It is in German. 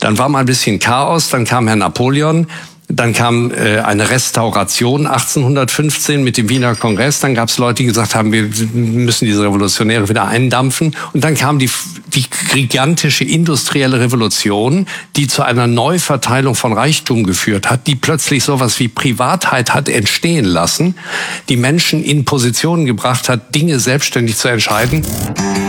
Dann war mal ein bisschen Chaos, dann kam Herr Napoleon, dann kam eine Restauration 1815 mit dem Wiener Kongress. Dann gab es Leute, die gesagt haben, wir müssen diese Revolutionäre wieder eindampfen. Und dann kam die gigantische industrielle Revolution, die zu einer Neuverteilung von Reichtum geführt hat, die plötzlich sowas wie Privatheit hat entstehen lassen, die Menschen in Positionen gebracht hat, Dinge selbstständig zu entscheiden.